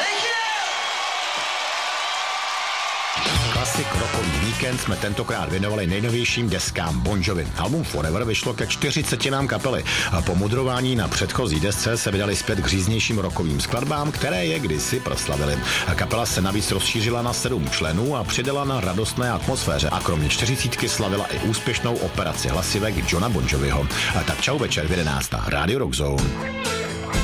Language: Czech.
Klasik rokový víkend jsme tentokrát věnovali nejnovějším deskám Bon Jovi. Album Forever vyšlo ke 40 kapely a po mudrování na předchozí desce se vydali zpět k říznějším rokovým skladbám, které je kdysi proslavili. Kapela se navíc rozšířila na 7 členů a přidala na radostné atmosféře a kromě 40 slavila i úspěšnou operaci hlasivek Johna Bon Joviho. Tak čau večer v 11. Radio Rock Zone.